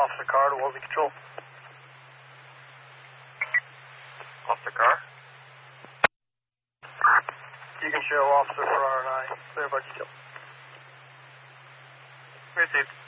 Officer Carr to Wolsey Control. Officer Carr? You can show Officer Farrar and I. Clear by detail. Received.